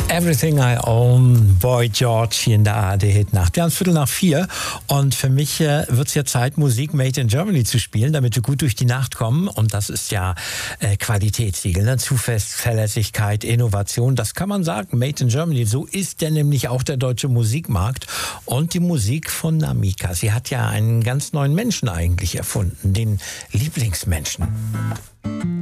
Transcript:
Everything I Own, Boy George hier in der ARD-Hitnacht. Wir haben es 3:45 und für mich wird es ja Zeit, Musik Made in Germany zu spielen, damit wir gut durch die Nacht kommen. Und das ist ja Qualitätssiegel, ne? Zuverlässigkeit, Innovation, das kann man sagen, Made in Germany. So ist denn nämlich auch der deutsche Musikmarkt und die Musik von Namika. Sie hat ja einen ganz neuen Menschen eigentlich erfunden, den Lieblingsmenschen.